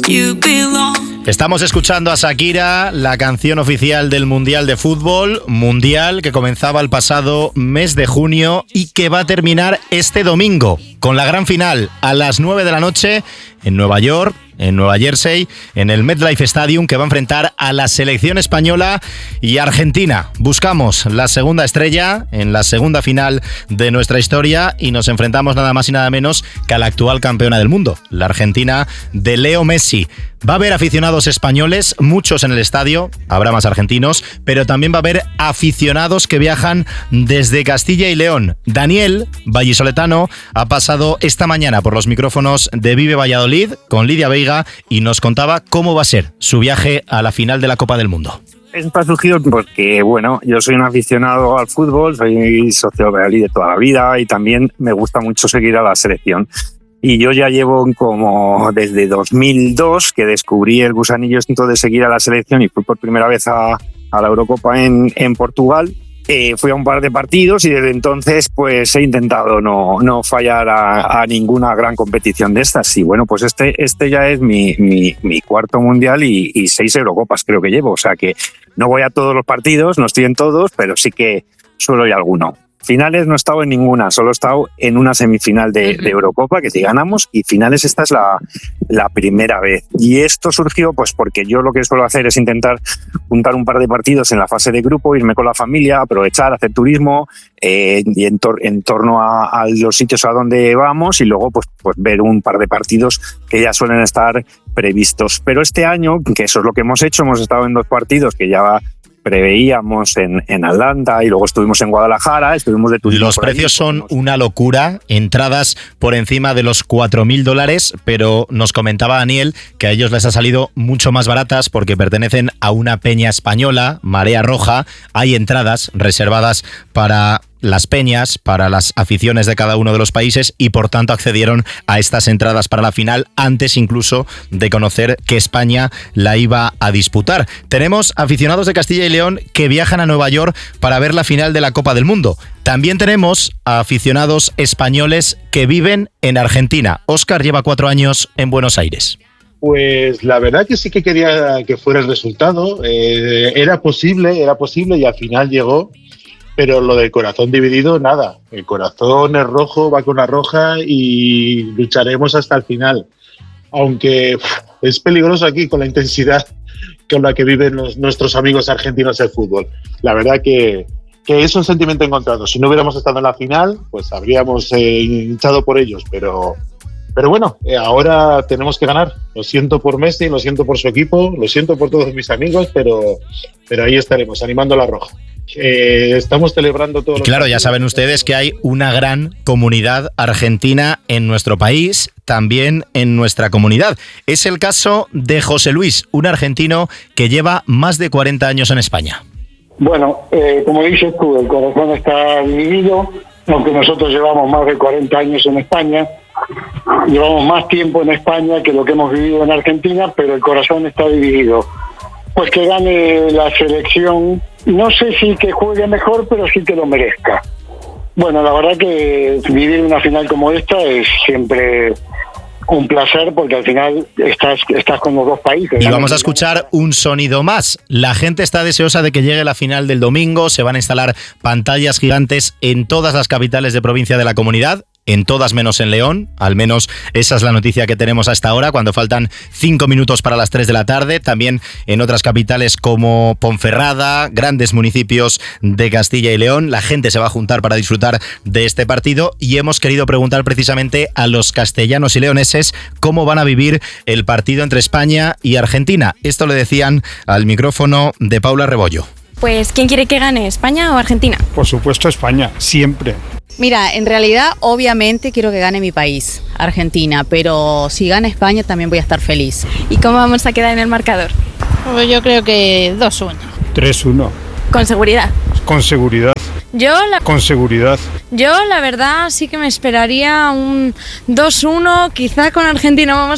Estamos escuchando a Shakira, la canción oficial del Mundial de Fútbol, Mundial que comenzaba el pasado mes de junio y que va a terminar este domingo, con la gran final a las 9 de la noche en Nueva York, en Nueva Jersey, en el MetLife Stadium, que va a enfrentar a la selección española y Argentina. Buscamos la segunda estrella en la segunda final de nuestra historia y nos enfrentamos nada más y nada menos que a la actual campeona del mundo, la Argentina de Leo Messi. Va a haber aficionados españoles, muchos en el estadio, habrá más argentinos, pero también va a haber aficionados que viajan desde Castilla y León. Daniel, vallisoletano, ha pasado esta mañana por los micrófonos de Vive Valladolid con Lidia Veiga y nos contaba cómo va a ser su viaje a la final de la Copa del Mundo. Esto ha surgido porque, bueno, yo soy un aficionado al fútbol, soy socio de Valladolid de toda la vida y también me gusta mucho seguir a la selección. Y yo ya llevo como desde 2002 que descubrí el gusanillo de seguir a la selección y fui por primera vez a la Eurocopa en Portugal. Fui a un par de partidos y desde entonces pues he intentado no fallar a ninguna gran competición de estas. Y bueno, pues este ya es mi cuarto mundial y 6 Eurocopas creo que llevo. O sea que no voy a todos los partidos, no estoy en todos, pero sí que suelo ir a alguno. Finales no he estado en ninguna, solo he estado en una semifinal de Eurocopa, que sí ganamos, y finales esta es la primera vez. Y esto surgió pues porque yo lo que suelo hacer es intentar juntar un par de partidos en la fase de grupo, irme con la familia, aprovechar, hacer turismo y en torno a los sitios a donde vamos y luego pues ver un par de partidos que ya suelen estar previstos. Pero este año, que eso es lo que hemos hecho, hemos estado en 2 partidos que ya preveíamos en Atlanta y luego estuvimos en Guadalajara, estuvimos de turismo. Los precios son una locura, entradas por encima de los $4.000, pero nos comentaba Daniel que a ellos les ha salido mucho más baratas porque pertenecen a una peña española, Marea Roja. Hay entradas reservadas para las peñas, para las aficiones de cada uno de los países y por tanto accedieron a estas entradas para la final antes incluso de conocer que España la iba a disputar. Tenemos aficionados de Castilla y León que viajan a Nueva York para ver la final de la Copa del Mundo. También tenemos aficionados españoles que viven en Argentina. Óscar lleva 4 años en Buenos Aires. Pues la verdad que sí que quería que fuera el resultado. Era posible y al final llegó. Pero lo del corazón dividido, nada. El corazón es rojo, va con la roja y lucharemos hasta el final. Aunque es peligroso aquí con la intensidad con la que viven nuestros amigos argentinos el fútbol. La verdad que es un sentimiento encontrado. Si no hubiéramos estado en la final, pues habríamos hinchado por ellos. Pero bueno, ahora tenemos que ganar. Lo siento por Messi, lo siento por su equipo, lo siento por todos mis amigos, pero ahí estaremos, animando a la roja. Estamos celebrando todo. Y claro, ya saben ustedes que hay una gran comunidad argentina en nuestro país, también en nuestra comunidad. Es el caso de José Luis, un argentino que lleva más de 40 años en España. Bueno, como dices tú, el corazón está dividido, aunque nosotros llevamos más de 40 años en España, llevamos más tiempo en España que lo que hemos vivido en Argentina, pero el corazón está dividido. Pues que gane la selección, no sé si que juegue mejor, pero sí que lo merezca. Bueno, la verdad que vivir una final como esta es siempre un placer porque al final estás con los dos países. Y vamos a escuchar un sonido más. La gente está deseosa de que llegue la final del domingo. Se van a instalar pantallas gigantes en todas las capitales de provincia de la comunidad. En todas menos en León, al menos esa es la noticia que tenemos hasta ahora, cuando faltan 5 minutos para las 3 de la tarde, también en otras capitales como Ponferrada, grandes municipios de Castilla y León, la gente se va a juntar para disfrutar de este partido y hemos querido preguntar precisamente a los castellanos y leoneses cómo van a vivir el partido entre España y Argentina. Esto le decían al micrófono de Paula Rebollo. Pues, ¿quién quiere que gane, España o Argentina? Por supuesto España, siempre. Mira, en realidad, obviamente quiero que gane mi país, Argentina, pero si gana España también voy a estar feliz. ¿Y cómo vamos a quedar en el marcador? Pues yo creo que 2-1. 3-1. ¿Con seguridad? Con seguridad. Con seguridad. Yo, la verdad, sí que me esperaría un 2-1, quizá con Argentina vamos